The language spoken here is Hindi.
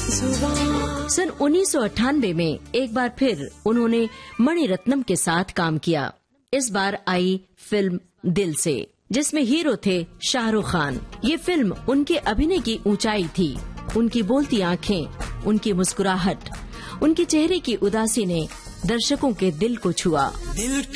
सन 1998 में एक बार फिर उन्होंने मणिरत्नम के साथ काम किया। इस बार आई फिल्म दिल से, जिसमें हीरो थे शाहरुख खान। ये फिल्म उनके अभिनय की ऊंचाई थी। उनकी बोलती आंखें, उनकी मुस्कुराहट, उनके चेहरे की उदासी ने दर्शकों के दिल को छुआ।